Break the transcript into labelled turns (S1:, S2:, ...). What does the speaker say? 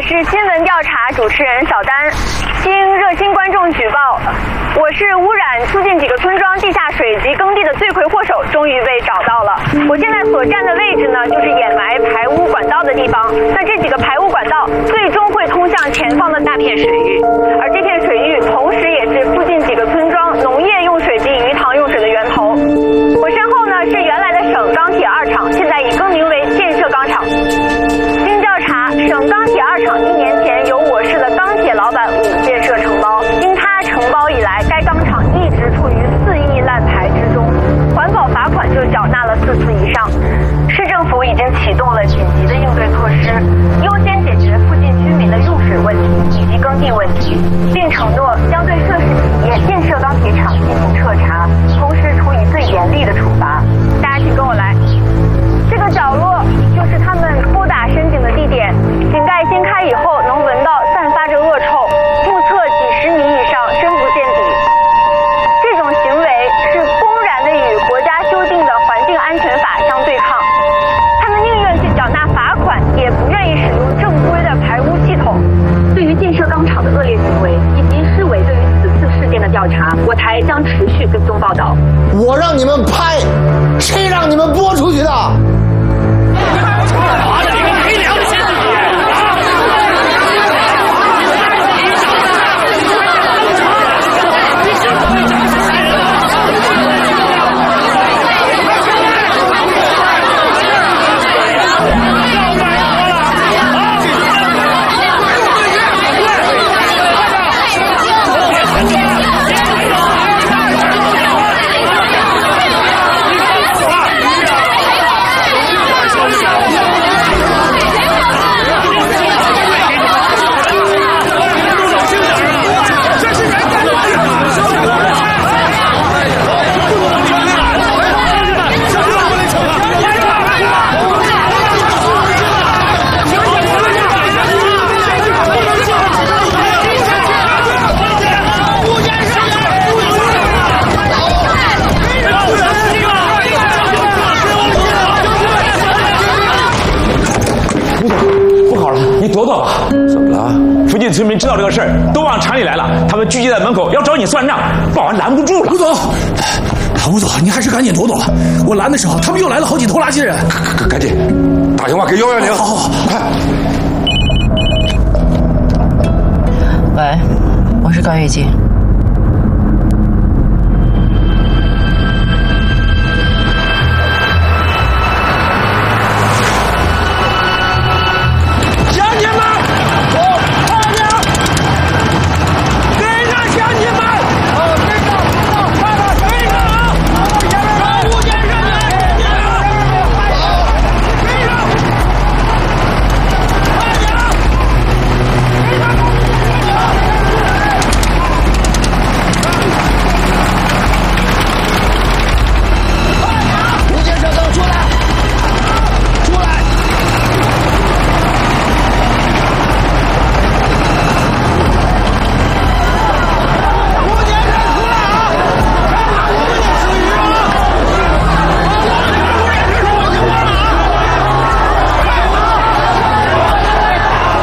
S1: 是新闻调查主持人小丹。经热心观众举报，我市污染附近几个村庄地下水及耕地的罪魁祸首终于被找到了。我现在所站的位置呢，就是掩埋排污管道的地方。那这几个排污管道最终会通向前方的大片水域，而这片水域同时也是附近几个村庄农业用水及鱼塘用水的源头。我身后呢是原来的省钢铁2厂，现在已更名为建设钢厂。经调查，省钢铁2厂1年前由我市的钢铁老板武建设承包，经他承包以来，该钢厂一直处于4亿烂排之中，环保罚款就缴纳了4次以上。市政府已经启动了紧急的应对措施，优先解决附近居民的用水问题以及耕地问题，并承诺将对涉事企业建设钢铁厂进行彻查，同时处以最严厉的处罚。大家请跟我来，这个角落就是他们扑打深井的地点，井盖掀开以后能闻到散发着恶臭，目测几10米以上，深不见底。这种行为是公然的与国家修订的环境安全法相对抗，他们宁愿去缴纳罚款，也不愿意使用正规的排污系统。对于建设钢厂的恶劣行为以及市委对于此次事件的调查，我台将持续跟踪报道。
S2: 我让你们拍，谁让你们播出去的？
S3: 村民知道这个事儿，都往厂里来了，他们聚集在门口要找你算账，保安拦不住了。
S4: 吴总，你还是赶紧躲躲吧。我拦的时候，他们又来了好几拖拉机人。
S5: 赶紧打电话给110。
S4: 好，快！
S6: 喂，我是高月姬。